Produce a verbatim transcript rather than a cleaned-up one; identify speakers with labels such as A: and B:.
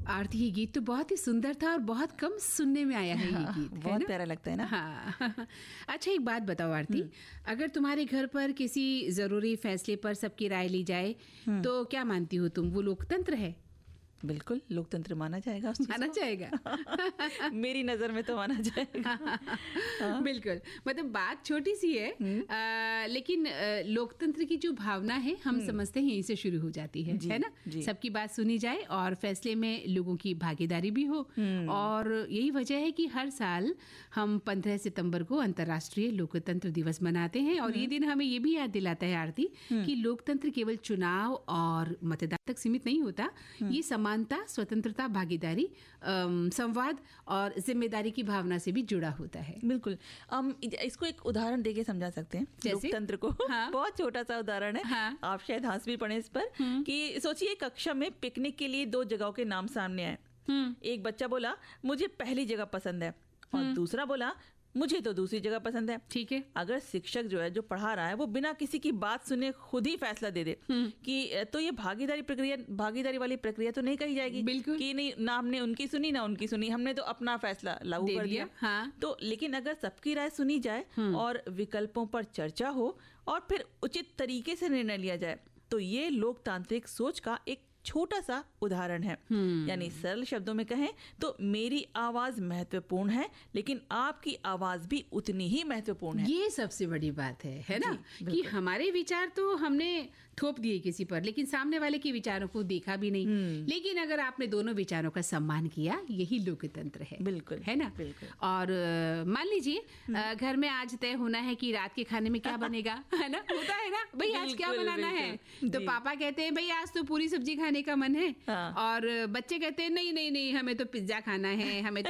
A: आरती, ये गीत तो बहुत ही सुंदर था और बहुत कम सुनने में आया है ये गीत।
B: बहुत प्यारा लगता है ना।
A: हाँ। अच्छा, एक बात बताओ आरती, अगर तुम्हारे घर पर किसी जरूरी फैसले पर सबकी राय ली जाए तो क्या मानती हो तुम, वो लोकतंत्र है?
B: बिल्कुल लोकतंत्र माना जाएगा।
A: माना जाएगा।
B: मेरी नजर में तो माना जाएगा।
A: हाँ। बिल्कुल, मतलब बात छोटी सी है, आ, लेकिन आ, लोकतंत्र की जो भावना है हम समझते हैं यहीं से शुरू हो जाती है, है ना? सबकी बात सुनी जाए और फैसले में लोगों की भागीदारी भी हो। और यही वजह है कि हर साल हम पंद्रह सितंबर को अंतर्राष्ट्रीय लोकतंत्र दिवस मनाते हैं। और ये दिन हमें ये भी याद दिलाता है आरती कि लोकतंत्र केवल चुनाव और मतदान तक सीमित नहीं होता। ये समानता, स्वतंत्रता, भागीदारी, संवाद और जिम्मेदारी की भावना से भी जुड़ा होता है।
B: बिल्कुल, हम इसको एक उदाहरण देके समझा सकते हैं लोकतंत्र को। हाँ। बहुत छोटा सा उदाहरण है। हाँ। आप शायद हंस भी पड़े इस पर कि सोचिए कक्षा में पिकनिक के लिए दो जगहों के नाम सामने आए। एक बच्चा बोला मुझे पहली जगह पसंद है और दूसरा बोला मुझे तो दूसरी जगह पसंद है। ठीक है, अगर शिक्षक जो है जो पढ़ा रहा है वो बिना किसी की बात सुने खुद ही फैसला दे दे कि तो ये भागीदारी प्रक्रिया भागीदारी वाली प्रक्रिया तो नहीं कही जाएगी। बिल्कुल, कि नहीं ना हमने उनकी सुनी ना उनकी सुनी, हमने तो अपना फैसला लागू कर दिया। हाँ। तो लेकिन अगर सबकी राय सुनी जाए और विकल्पों पर चर्चा हो और फिर उचित तरीके से निर्णय लिया जाए तो ये लोकतांत्रिक सोच का एक छोटा सा उदाहरण है। यानी सरल शब्दों में कहें तो मेरी आवाज महत्वपूर्ण है लेकिन आपकी आवाज भी उतनी ही महत्वपूर्ण है।
A: ये सबसे बड़ी बात है, है ना, कि हमारे विचार तो हमने थोप दिए किसी पर लेकिन सामने वाले के विचारों को देखा भी नहीं। लेकिन अगर आपने दोनों विचारों का सम्मान किया, यही लोकतंत्र है। बिल्कुल, है ना। बिल्कुल। और मान लीजिए घर में आज तय होना है कि रात के खाने में क्या बनेगा, है ना, होता है ना भाई, आज क्या बनाना है। तो पापा कहते हैं भाई आज तो पूरी सब्जी खाने का मन है। हाँ। और बच्चे कहते हैं नहीं नहीं नहीं हमें तो पिज्जा खाना है, हमें तो